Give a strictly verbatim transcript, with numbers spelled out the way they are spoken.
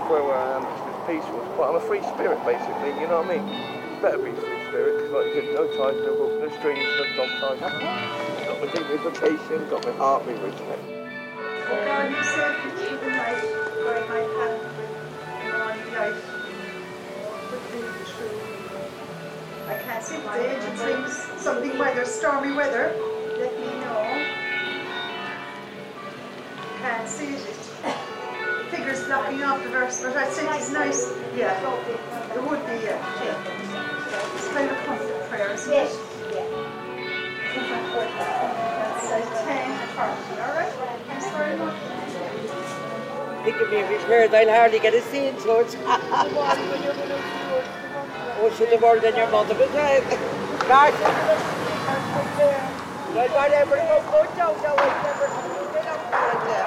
where where I am because it's peaceful. It's quite, I'm a free spirit, basically, you know what I mean? It's better be a free spirit, because like you get no ties, no hook, no strings, no dog ties. Got my dignification, got my heart, my respect. God, you said that you would like guide my path with morning light. Would be true. I can't see the agent things, something weather, stormy weather. Let me know. Can't see it. The figure's blocking off the verse, but I think it's nice. Yeah, it would be, yeah. yeah. It's kind of a comfort prayer, isn't it? That's like ten thirty, alright? Thanks very much. Think of me if it's hers, I'll hardly get a scene, so it's... Oh, should have more than your mother was right. Gosh, well, whatever, go, go, Joe, Joe, whatever, get up there.